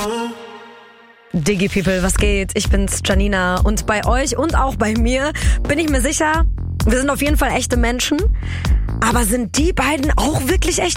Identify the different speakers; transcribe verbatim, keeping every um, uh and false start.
Speaker 1: Diggy People, was geht? Ich bin's, Janina. Und bei euch und auch bei mir bin ich mir sicher, wir sind auf jeden Fall echte Menschen. Aber sind die beiden auch wirklich echt